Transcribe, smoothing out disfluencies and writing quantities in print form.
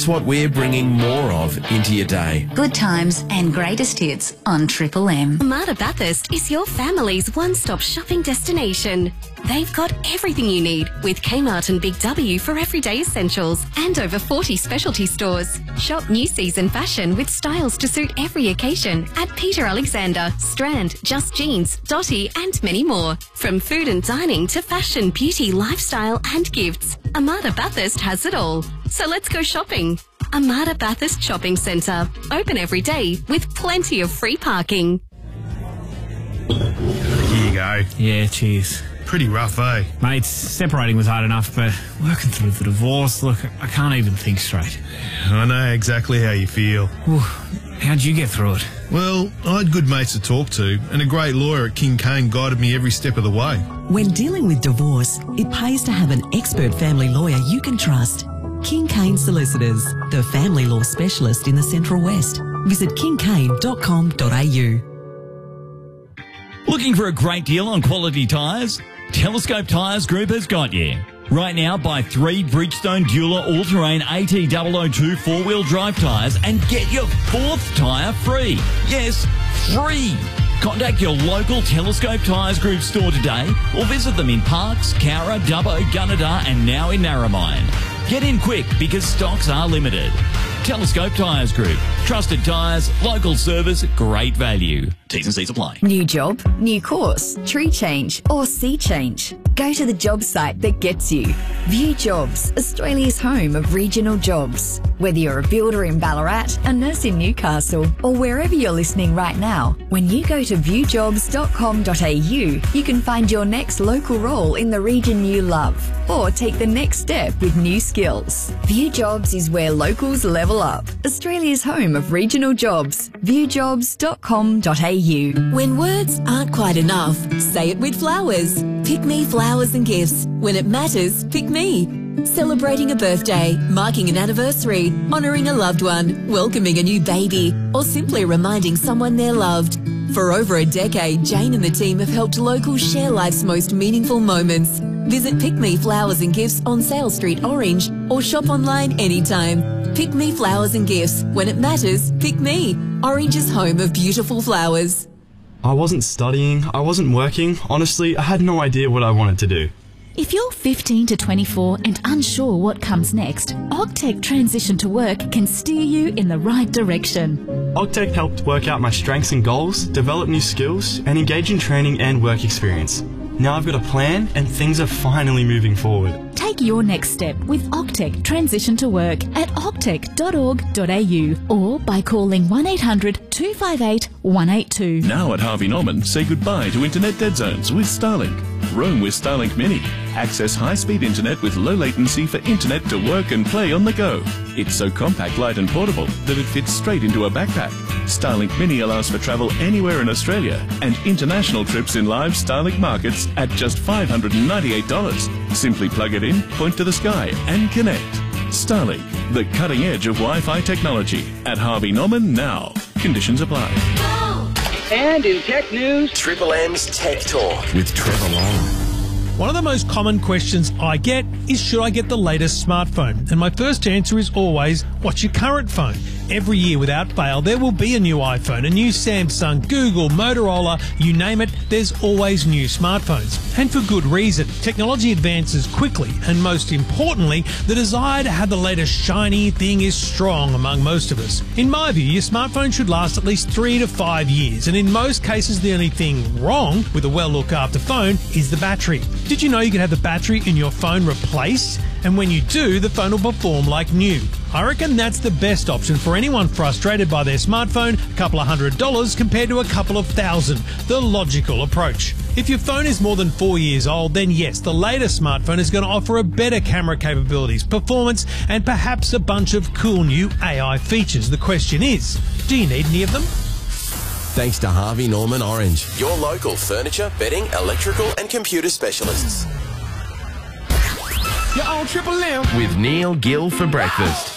It's what we're bringing more of into your day. Good times and greatest hits on Triple M. Armada Bathurst is your family's one-stop shopping destination. They've got everything you need with Kmart and Big W for everyday essentials and over 40 specialty stores. Shop new season fashion with styles to suit every occasion at Peter Alexander, Strand, Just Jeans, Dotty and many more. From food and dining to fashion, beauty, lifestyle and gifts, Armada Bathurst has it all. So let's go shopping. Armada Bathurst Shopping Centre. Open every day with plenty of free parking. Here you go. Yeah, cheers. Pretty rough, eh? Mate, separating was hard enough, but working through the divorce, look, I can't even think straight. I know exactly how you feel. Ooh, how'd you get through it? Well, I had good mates to talk to, and a great lawyer at King Kane guided me every step of the way. When dealing with divorce, it pays to have an expert family lawyer you can trust. King Kane Solicitors, the family law specialist in the Central West. Visit kingkane.com.au. Looking for a great deal on quality tyres? Telescope Tyres Group has got you. Right now, buy 3 Bridgestone Dueler all-terrain AT002 four-wheel drive tyres and get your 4th tyre free. Yes, free. Contact your local Telescope Tyres Group store today or visit them in Parkes, Cowra, Dubbo, Gunnedah and now in Narromine. Get in quick because stocks are limited. Telescope Tyres Group. Trusted tyres, local service, great value. T's and C's apply. New job, new course, tree change or sea change. Go to the job site that gets you. View Jobs, Australia's home of regional jobs. Whether you're a builder in Ballarat, a nurse in Newcastle or wherever you're listening right now, when you go to viewjobs.com.au, you can find your next local role in the region you love or take the next step with new skills. View Jobs is where locals level up. Australia's home of regional jobs. viewjobs.com.au. When words aren't quite enough, say it with flowers. Pick Me Flowers and Gifts. When it matters, pick me. Celebrating a birthday, marking an anniversary, honouring a loved one, welcoming a new baby, or simply reminding someone they're loved. For over a decade, Jane and the team have helped locals share life's most meaningful moments. Visit Pick Me Flowers and Gifts on Sale Street, Orange, or shop online anytime. Pick Me Flowers and Gifts. When it matters, pick me. Orange's home of beautiful flowers. I wasn't studying, I wasn't working. Honestly, I had no idea what I wanted to do. If you're 15 to 24 and unsure what comes next, Ogtech Transition to Work can steer you in the right direction. Ogtech helped work out my strengths and goals, develop new skills, and engage in training and work experience. Now I've got a plan and things are finally moving forward. Take your next step with Ogtech Transition to Work at ogtech.org.au or by calling 1800 258 182. Now at Harvey Norman, say goodbye to internet dead zones with Starlink. Roam with Starlink Mini. Access high-speed internet with low latency for internet to work and play on the go. It's so compact, light and portable that it fits straight into a backpack. Starlink Mini allows for travel anywhere in Australia and international trips in live Starlink markets at just $598. Simply plug it in, point to the sky and connect. Starlink, the cutting edge of Wi-Fi technology. At Harvey Norman now. Conditions apply. And in tech news, Triple M's Tech Talk with Trevor Long. One of the most common questions I get is, should I get the latest smartphone? And my first answer is always, what's your current phone? Every year without fail, there will be a new iPhone, a new Samsung, Google, Motorola, you name it, there's always new smartphones. And for good reason. Technology advances quickly, and most importantly, the desire to have the latest shiny thing is strong among most of us. In my view, your smartphone should last at least 3 to 5 years, and in most cases the only thing wrong with a well-looked-after phone is the battery. Did you know you can have the battery in your phone replaced? And when you do, the phone will perform like new. I reckon that's the best option for anyone frustrated by their smartphone, a couple of $100 compared to a couple of thousand, the logical approach. If your phone is more than 4 years old, then yes, the latest smartphone is going to offer a better camera capabilities, performance, and perhaps a bunch of cool new AI features. The question is, do you need any of them? Thanks to Harvey Norman Orange, your local furniture, bedding, electrical and computer specialists. you're on Triple M with Neil Gill for breakfast.